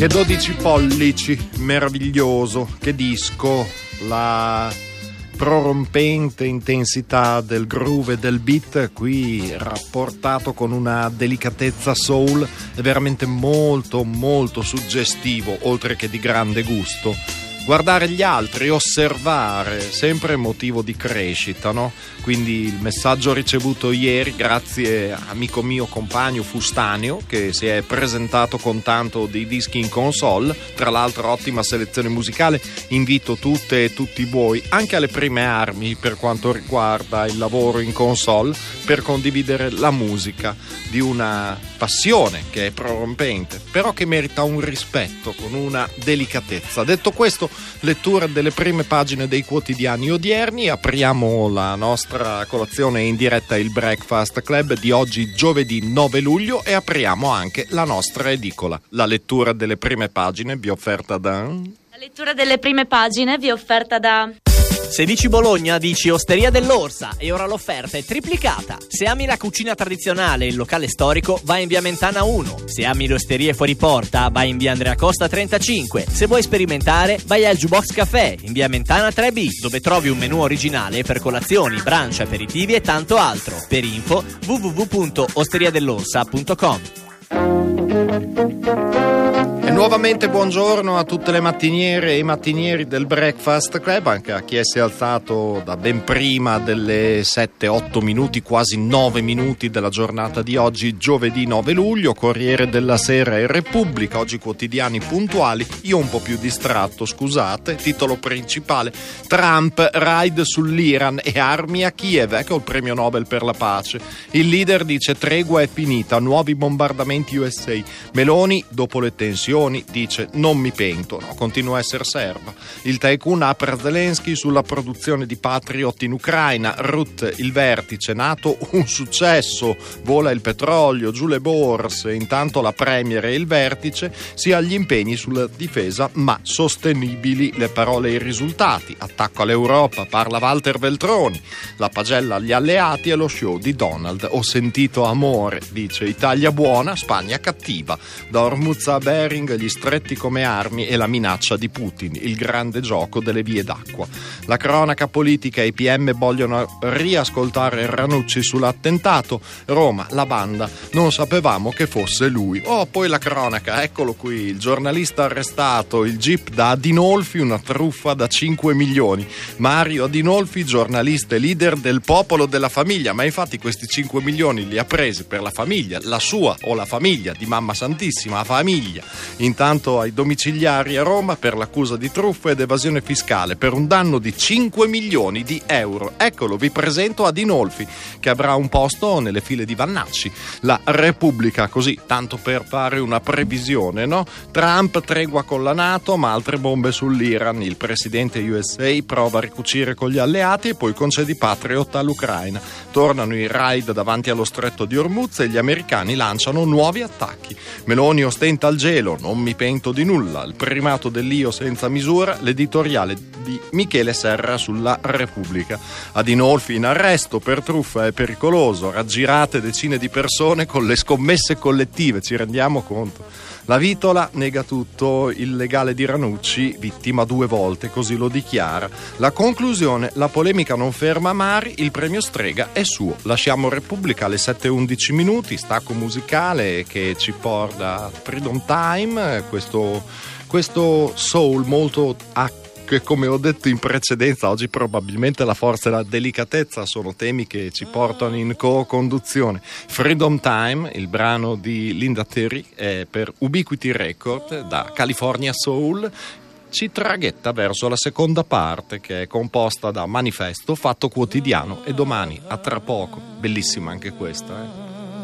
Che 12 pollici, meraviglioso, che disco, la prorompente intensità del groove e del beat qui rapportato con una delicatezza soul è veramente molto molto suggestivo, oltre che di grande gusto. Guardare gli altri, osservare, sempre motivo di crescita, no? Quindi il messaggio ricevuto ieri, grazie a amico mio compagno Fustanio, che si è presentato con tanto di dischi in console, tra l'altro ottima selezione musicale, invito tutte e tutti voi, anche alle prime armi per quanto riguarda il lavoro in console, per condividere la musica di una passione che è prorompente, però che merita un rispetto con una delicatezza. Detto questo, lettura delle prime pagine dei quotidiani odierni. Apriamo la nostra colazione in diretta, il Breakfast Club di oggi, giovedì 9 luglio, e apriamo anche la nostra edicola. La lettura delle prime pagine vi offerta da... La lettura delle prime pagine vi offerta da... Se dici Bologna, dici Osteria dell'Orsa, e ora l'offerta è triplicata. Se ami la cucina tradizionale e il locale storico, vai in via Mentana 1. Se ami le osterie fuori porta, vai in via Andrea Costa 35. Se vuoi sperimentare, vai al Jukebox Café in via Mentana 3B, dove trovi un menù originale per colazioni, brunch, aperitivi e tanto altro. Per info www.osteriadell'orsa.com. E nuovamente buongiorno a tutte le mattiniere e i mattinieri del Breakfast Club, anche a chi si è alzato da ben prima delle 7-8 minuti, quasi 9 minuti della giornata di oggi, giovedì 9 luglio, Corriere della Sera e Repubblica, oggi quotidiani puntuali, io un po' più distratto, scusate. Titolo principale: Trump, raid sull'Iran e armi a Kiev, ecco il premio Nobel per la pace. Il leader dice tregua è finita, nuovi bombardamenti USA. Meloni, dopo le tensioni, dice non mi pento, no, continua a essere serva. Il tycoon apre Zelensky sulla produzione di Patriot in Ucraina. Rutte, il vertice, NATO un successo, vola il petrolio, giù le borse. Intanto la premier e il vertice si agli impegni sulla difesa ma sostenibili, le parole e i risultati. Attacco all'Europa, parla Walter Veltroni. La pagella agli alleati e lo show di Donald. Ho sentito amore, dice Italia buona, Spagna cattiva. Da Hormuz a Bering, gli stretti come armi e la minaccia di Putin, il grande gioco delle vie d'acqua. La cronaca politica, i PM vogliono riascoltare Ranucci sull'attentato. Roma, la banda, non sapevamo che fosse lui. Oh, poi la cronaca, eccolo qui, il giornalista arrestato, il jeep da Adinolfi, una truffa da 5 milioni. Mario Adinolfi, giornalista e leader del Popolo della Famiglia, ma infatti questi 5 milioni li ha presi per la famiglia, la sua o la famiglia di Mamma Santissima, la famiglia. Intanto ai domiciliari a Roma per l'accusa di truffa ed evasione fiscale per un danno di 5 milioni di euro. Eccolo, vi presento Adinolfi, che avrà un posto nelle file di Vannacci. La Repubblica, così, tanto per fare una previsione, no? Trump, tregua con la NATO, ma altre bombe sull'Iran. Il presidente USA prova a ricucire con gli alleati e poi concede Patriot all'Ucraina. Tornano i raid davanti allo stretto di Hormuz e gli americani lanciano nuovi attacchi. Meloni ostenta il gelo, non mi pento di nulla, il primato dell'io senza misura, l'editoriale di Michele Serra sulla Repubblica. Adinolfi in arresto per truffa è pericoloso, raggirate decine di persone con le scommesse collettive, ci rendiamo conto? La Vitola nega tutto, il legale di Ranucci vittima 2 volte, così lo dichiara. La conclusione, la polemica non ferma Mari, il premio Strega è suo. Lasciamo Repubblica alle 7:11 minuti, stacco musicale che ci porta a Freedom Time, questo soul molto che, come ho detto in precedenza, oggi probabilmente la forza e la delicatezza sono temi che ci portano in co-conduzione. Freedom Time, il brano di Linda Terry, è per Ubiquity Record, da California Soul, ci traghetta verso la seconda parte, che è composta da Manifesto, Fatto Quotidiano e Domani. A tra poco. Bellissima anche questa,